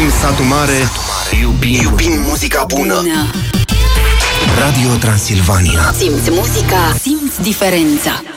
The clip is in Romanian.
Iubim satul mare, iubim muzica bună. Radio Transilvania. Simți muzica, simți diferența.